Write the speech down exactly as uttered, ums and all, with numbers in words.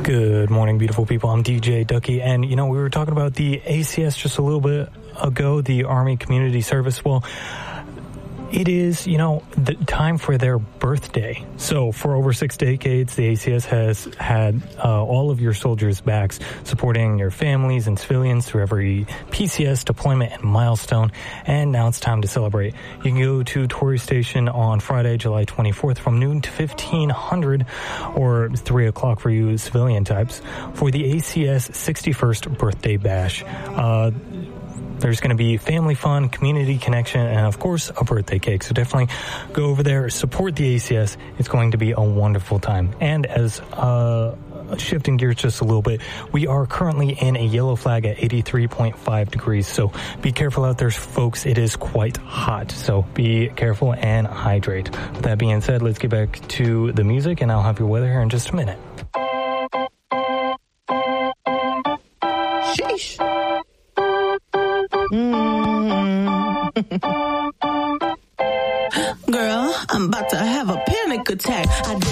Good morning, beautiful people. I'm D J Ducky, and, you know, we were talking about the A C S just a little bit ago, the Army Community Service. Well, it is, you know, the time for their birthday. So for over six decades, the A C S has had uh, all of your soldiers' backs, supporting your families and civilians through every P C S deployment and milestone. And now it's time to celebrate. You can go to Tory Station on Friday, July twenty-fourth from noon to fifteen hundred or three o'clock for you civilian types for the A C S sixty-first birthday bash. Uh, There's going to be family fun, community connection, and, of course, a birthday cake. So definitely go over there, support the A C S. It's going to be a wonderful time. And as uh, shifting gears just a little bit, we are currently in a yellow flag at eighty-three point five degrees. So be careful out there, folks. It is quite hot. So be careful and hydrate. With that being said, let's get back to the music, and I'll have your weather here in just a minute. Sheesh. Mm. Girl, I'm about to have a panic attack. I